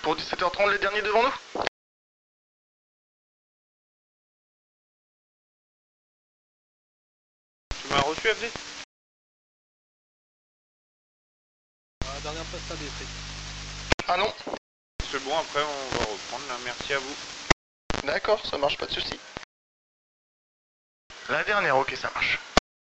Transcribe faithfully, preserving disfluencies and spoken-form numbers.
Pour dix-sept heures trente, les derniers devant nous? Tu m'as reçu, F D? La dernière place, t'as des frites. Ah non. C'est bon, après on va reprendre là, merci à vous. D'accord, ça marche, pas de soucis. La dernière, ok, ça marche.